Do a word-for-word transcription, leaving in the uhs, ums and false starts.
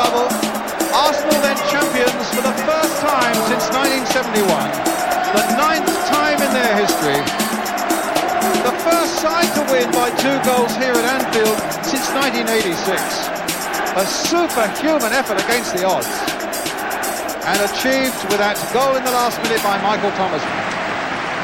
level. Arsenal then champions for the first time since nineteen seventy-one. The ninth time in their history. The first side to win by two goals here at Anfield since nineteen eighty-six. A superhuman effort against the odds. And achieved with that goal in the last minute by Michael Thomas.